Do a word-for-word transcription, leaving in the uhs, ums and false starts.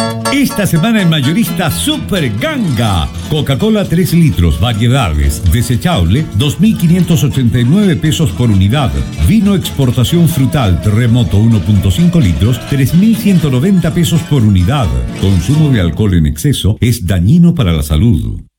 Esta semana en Mayorista Super Ganga. Coca-Cola tres litros, variedades, desechable, dos mil quinientos ochenta y nueve pesos por unidad. Vino exportación frutal Terremoto uno punto cinco litros, tres mil ciento noventa pesos por unidad. Consumo de alcohol en exceso es dañino para la salud.